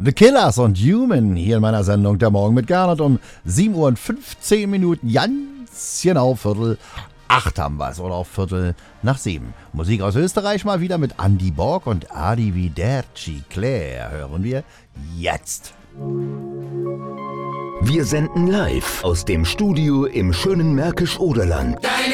The Killers und Human hier in meiner Sendung Der Morgen mit Gernot um 7 Uhr und 15 Minuten, ganz genau 7:45 haben wir es, oder auch 6:15. Musik aus Österreich mal wieder mit Andy Borg und Arrivederci Claire hören wir jetzt. Wir senden live aus dem Studio im schönen Märkisch-Oderland.